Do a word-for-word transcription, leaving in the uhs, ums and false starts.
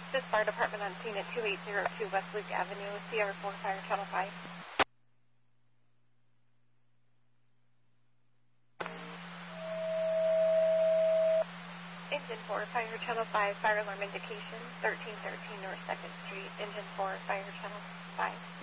Texas Fire Department on scene at two eight zero two West Luke Avenue, C R four Fire Channel five. Engine four, Fire Channel five, fire alarm indication, thirteen thirteen North second Street, Engine four, Fire Channel five.